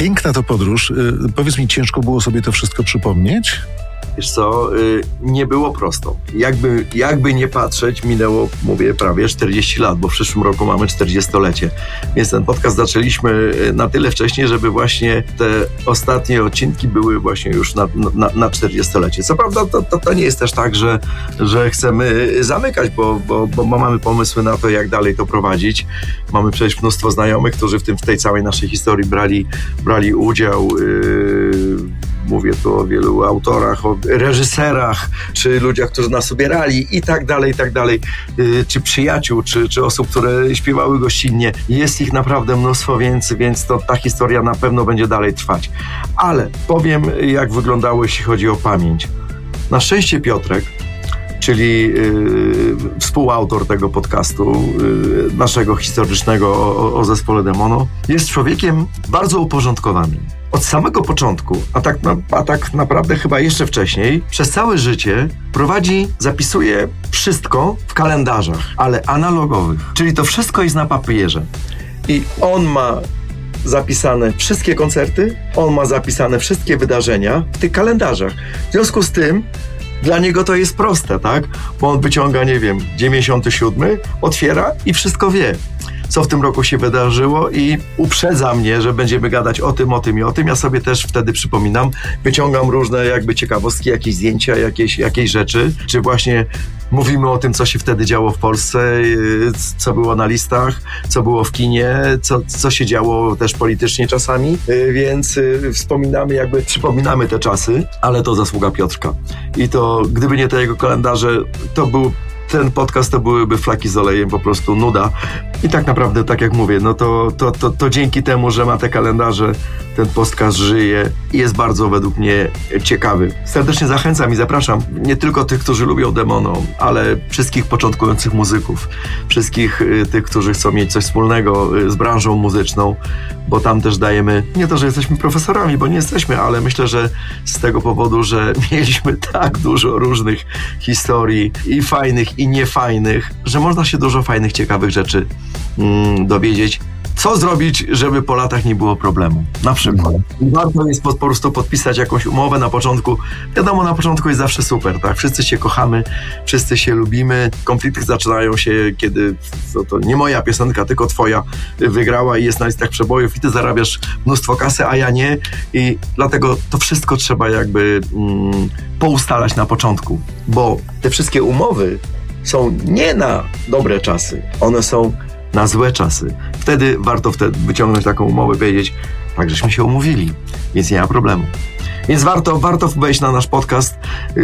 Piękna to podróż. Powiedz mi, ciężko było sobie to wszystko przypomnieć? Wiesz co, nie było prosto. Jakby nie patrzeć, minęło, mówię, prawie 40 lat, bo w przyszłym roku mamy 40-lecie. Więc ten podcast zaczęliśmy na tyle wcześnie, żeby właśnie te ostatnie odcinki były właśnie już na 40-lecie. Co prawda to nie jest też tak, że chcemy zamykać, bo mamy pomysły na to, jak dalej to prowadzić. Mamy przecież mnóstwo znajomych, którzy w tej całej naszej historii brali udział. Mówię tu o wielu autorach, o reżyserach, czy ludziach, którzy nas ubierali i tak dalej, czy przyjaciół, czy osób, które śpiewały gościnnie. Jest ich naprawdę mnóstwo, więc to ta historia na pewno będzie dalej trwać. Ale powiem, jak wyglądało, jeśli chodzi o pamięć. Na szczęście Piotrek, czyli współautor tego podcastu, naszego historycznego o zespole Demono, jest człowiekiem bardzo uporządkowanym. Od samego początku, a tak naprawdę chyba jeszcze wcześniej, przez całe życie zapisuje wszystko w kalendarzach, ale analogowych. Czyli to wszystko jest na papierze. I on ma zapisane wszystkie koncerty, on ma zapisane wszystkie wydarzenia w tych kalendarzach. W związku z tym dla niego to jest proste, tak? Bo on wyciąga, 97, otwiera i wszystko wie, co w tym roku się wydarzyło i uprzedza mnie, że będziemy gadać o tym i o tym. Ja sobie też wtedy przypominam, wyciągam różne jakby ciekawostki, jakieś zdjęcia, jakieś rzeczy, czy właśnie mówimy o tym, co się wtedy działo w Polsce, co było na listach, co było w kinie, co się działo też politycznie czasami, więc przypominamy te czasy, ale to zasługa Piotrka. I to, gdyby nie te jego kalendarze, ten podcast to byłyby flaki z olejem, po prostu nuda. I tak naprawdę, tak jak mówię, no to dzięki temu, że ma te kalendarze, ten podcast żyje i jest bardzo według mnie ciekawy. Serdecznie zachęcam i zapraszam nie tylko tych, którzy lubią Demono, ale wszystkich początkujących muzyków, wszystkich tych, którzy chcą mieć coś wspólnego z branżą muzyczną, bo tam też dajemy, nie to, że jesteśmy profesorami, bo nie jesteśmy, ale myślę, że z tego powodu, że mieliśmy tak dużo różnych historii i fajnych, i niefajnych, że można się dużo fajnych, ciekawych rzeczy dowiedzieć. Co zrobić, żeby po latach nie było problemu? Na przykład. Warto jest po prostu podpisać jakąś umowę na początku. Wiadomo, na początku jest zawsze super, tak? Wszyscy się kochamy, wszyscy się lubimy. Konflikty zaczynają się, kiedy to nie moja piosenka, tylko twoja wygrała i jest na listach przebojów i ty zarabiasz mnóstwo kasy, a ja nie. I dlatego to wszystko trzeba jakby poustalać na początku, bo te wszystkie umowy są nie na dobre czasy, one są na złe czasy. Wtedy warto wyciągnąć taką umowę i powiedzieć, tak żeśmy się umówili, więc nie ma problemu. Więc warto wejść na nasz podcast.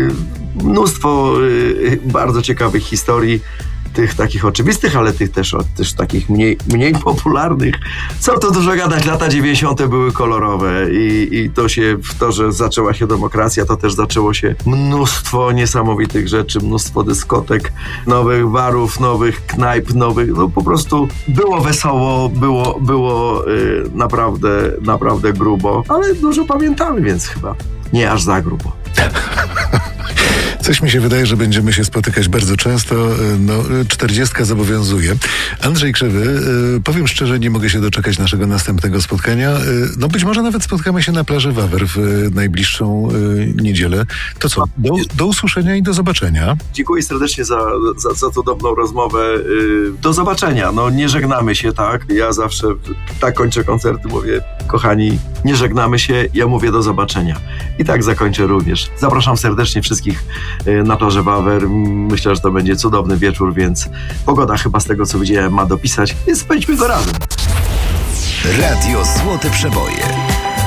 Mnóstwo bardzo ciekawych historii, tych takich oczywistych, ale tych też takich mniej popularnych. Co tu dużo gadać, lata 90. były kolorowe i to, że zaczęła się demokracja, to też zaczęło się mnóstwo niesamowitych rzeczy, mnóstwo dyskotek, nowych barów, nowych knajp, no po prostu było wesoło, było naprawdę grubo, ale dużo pamiętamy, więc chyba nie aż za grubo. Coś mi się wydaje, że będziemy się spotykać bardzo często. 40 zobowiązuje. Andrzej Krzywy, powiem szczerze, nie mogę się doczekać naszego następnego spotkania. Być może nawet spotkamy się na plaży Wawer w najbliższą niedzielę. To co? Do usłyszenia i do zobaczenia. Dziękuję serdecznie za cudowną rozmowę. Do zobaczenia. Nie żegnamy się, tak? Ja zawsze tak kończę koncerty, mówię, kochani, nie żegnamy się, ja mówię do zobaczenia. I tak zakończę również. Zapraszam serdecznie wszystkich na plażę Wawer. Myślę, że to będzie cudowny wieczór, więc pogoda chyba z tego, co widziałem, ma dopisać, więc spędźmy go razem. Radio Złote Przeboje.